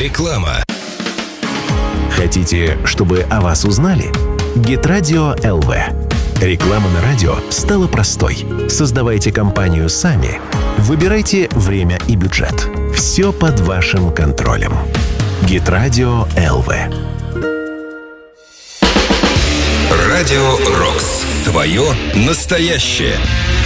Реклама. Хотите, чтобы о вас узнали? Гитрадио ЛВ. Реклама на радио стала простой. Создавайте компанию сами. Выбирайте время и бюджет. Все под вашим контролем. Гитрадио ЛВ. Радио Рокс. Твое настоящее.